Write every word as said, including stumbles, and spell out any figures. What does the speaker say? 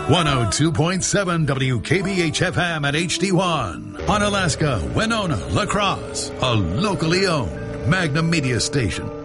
one oh two point seven W K B H F M at H D one. On Alaska, Winona, La Crosse, a locally owned Magnum Media station.